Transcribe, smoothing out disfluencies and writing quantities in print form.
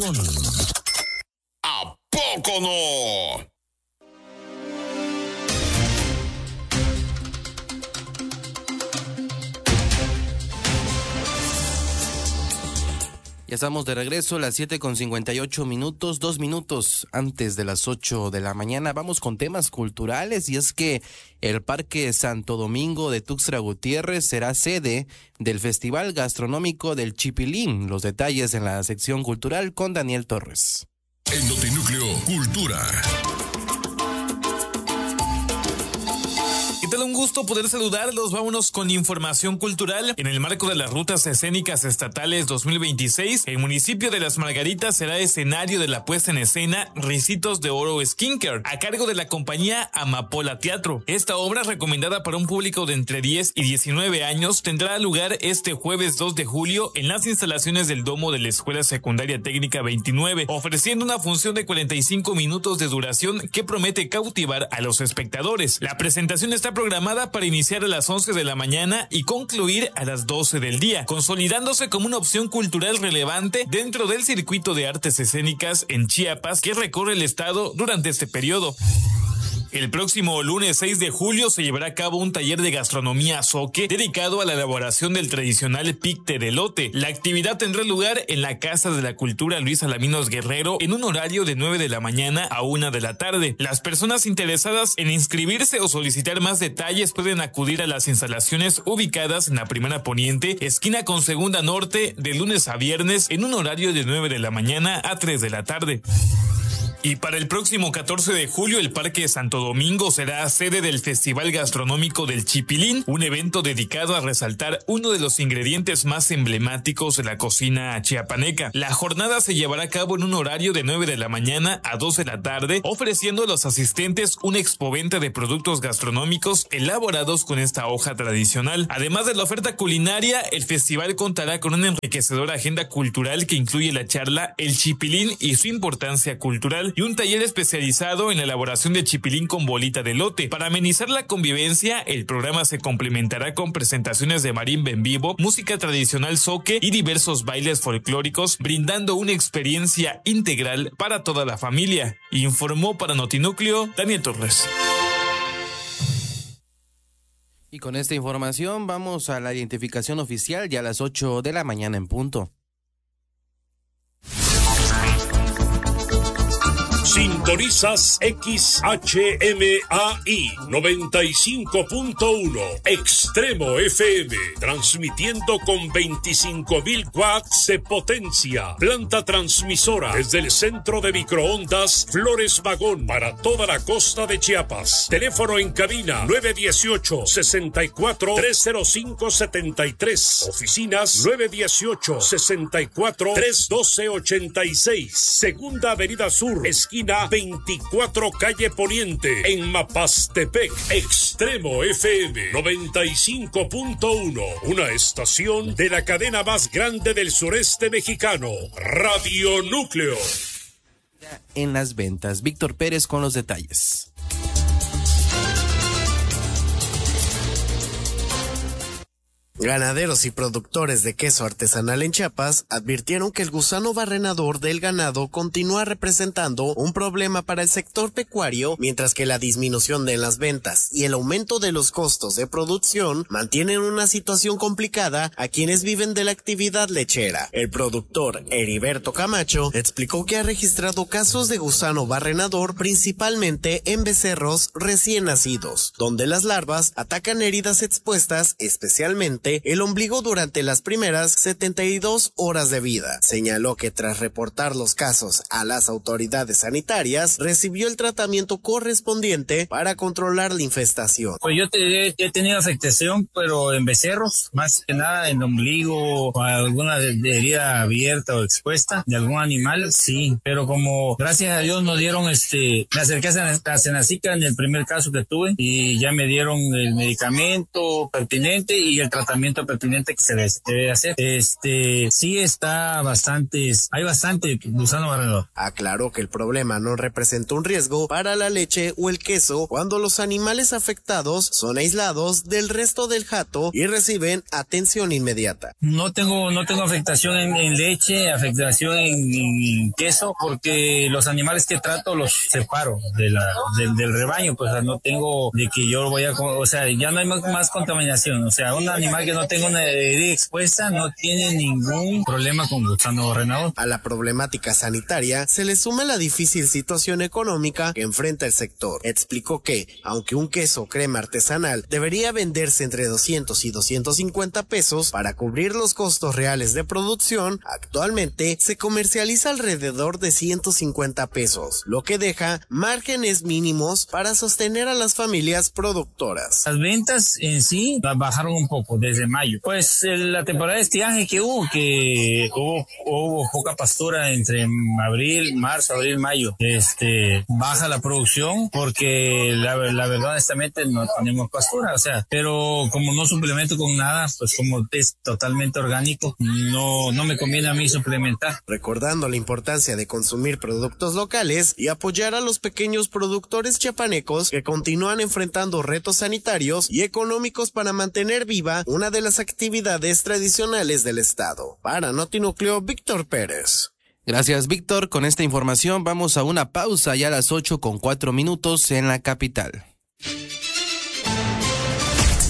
¿A poco no? Ya estamos de regreso, las 7:58, 2 minutos antes de las 8 de la mañana. Vamos con temas culturales, y es que el Parque Santo Domingo de Tuxtla Gutiérrez será sede del Festival Gastronómico del Chipilín. Los detalles en la sección cultural con Daniel Torres. En Notinúcleo Cultura. ¿Qué tal? Un gusto poder saludarlos. Vámonos con información cultural. En el marco de las Rutas Escénicas Estatales 2026, el municipio de Las Margaritas será escenario de la puesta en escena Ricitos de Oro Skincare, a cargo de la compañía Amapola Teatro. Esta obra, recomendada para un público de entre 10 y 19 años, tendrá lugar este jueves 2 de julio en las instalaciones del domo de la Escuela Secundaria Técnica 29, ofreciendo una función de 45 minutos de duración que promete cautivar a los espectadores. La presentación está programada para iniciar a las 11 de la mañana y concluir a las 12 del día, consolidándose como una opción cultural relevante dentro del circuito de artes escénicas en Chiapas que recorre el estado durante este periodo. El próximo lunes 6 de julio se llevará a cabo un taller de gastronomía zoque dedicado a la elaboración del tradicional picte de elote. La actividad tendrá lugar en la Casa de la Cultura Luis Alaminos Guerrero en un horario de 9 de la mañana a 1 de la tarde. Las personas interesadas en inscribirse o solicitar más detalles pueden acudir a las instalaciones ubicadas en la Primera Poniente, esquina con Segunda Norte, de lunes a viernes en un horario de 9 de la mañana a 3 de la tarde. Y para el próximo 14 de julio, el Parque Santo Domingo será sede del Festival Gastronómico del Chipilín, un evento dedicado a resaltar uno de los ingredientes más emblemáticos de la cocina chiapaneca. La jornada se llevará a cabo en un horario de 9 de la mañana a 2 de la tarde, ofreciendo a los asistentes una expoventa de productos gastronómicos elaborados con esta hoja tradicional. Además de la oferta culinaria, el festival contará con una enriquecedora agenda cultural que incluye la charla El Chipilín y su importancia cultural, y un taller especializado en la elaboración de chipilín con bolita de elote. Para amenizar la convivencia, el programa se complementará con presentaciones de marimba en vivo, música tradicional zoque y diversos bailes folclóricos, brindando una experiencia integral para toda la familia. Informó para Notinúcleo Daniel Torres. Y con esta información vamos a la identificación oficial ya a las 8 de la mañana en punto. Sintonizas XHMAI 95.1 Extremo FM, transmitiendo con 25,000 watts de potencia. Planta transmisora desde el centro de microondas Flores Magón para toda la costa de Chiapas. Teléfono en cabina 918-64-305-73. Oficinas 918-64-312-86. Segunda Avenida Sur, esquina 24 calle Poniente, en Mapastepec. Extremo FM 95.1, una estación de la cadena más grande del sureste mexicano, Radio Núcleo. En las ventas, Víctor Pérez con los detalles. Ganaderos y productores de queso artesanal en Chiapas advirtieron que el gusano barrenador del ganado continúa representando un problema para el sector pecuario, mientras que la disminución de las ventas y el aumento de los costos de producción mantienen una situación complicada a quienes viven de la actividad lechera. El productor Heriberto Camacho explicó que ha registrado casos de gusano barrenador principalmente en becerros recién nacidos, donde las larvas atacan heridas expuestas, especialmente el ombligo, durante las primeras 72 horas de vida. Señaló que tras reportar los casos a las autoridades sanitarias, recibió el tratamiento correspondiente para controlar la infestación. Pues yo he tenido afectación, pero en becerros, más que nada en el ombligo, o alguna herida abierta o expuesta de algún animal, sí, pero como gracias a Dios nos dieron me acerqué a Senacica en el primer caso que tuve y ya me dieron el medicamento pertinente y el tratamiento tratamiento pertinente que se les debe hacer. Sí hay bastante gusano barrenador. Aclaró que el problema no representa un riesgo para la leche o el queso cuando los animales afectados son aislados del resto del hato y reciben atención inmediata. No tengo afectación en leche, afectación en queso, porque los animales que trato los separo del rebaño, pues no tengo de que yo voy a, o sea, ya no hay más contaminación, o sea, un animal que no tenga una herida expuesta no tiene ningún problema con gusano barrenador. A la problemática sanitaria se le suma la difícil situación económica que enfrenta el sector. Explicó que, aunque un queso crema artesanal debería venderse entre 200 y 250 pesos para cubrir los costos reales de producción, actualmente se comercializa alrededor de 150 pesos, lo que deja márgenes mínimos para sostener a las familias productoras. Las ventas en sí bajaron un poco desde mayo. Pues la temporada de estiaje que hubo poca pastura entre marzo, abril, mayo. Baja la producción porque la verdad honestamente no tenemos pastura, o sea, pero como no suplemento con nada, pues como es totalmente orgánico, no me conviene a mí suplementar. Recordando la importancia de consumir productos locales y apoyar a los pequeños productores chiapanecos que continúan enfrentando retos sanitarios y económicos para mantener viva una de las actividades tradicionales del estado. Para Notinúcleo, Víctor Pérez. Gracias, Víctor. Con esta información vamos a una pausa ya a las 8:04 en la capital.